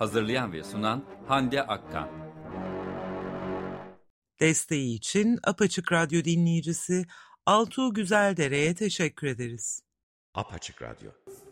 Hazırlayan ve sunan Hande Akkan. Desteği için Apaçık Radyo dinleyicisi Altuğ Güzeldere'ye teşekkür ederiz. Apaçık Radyo.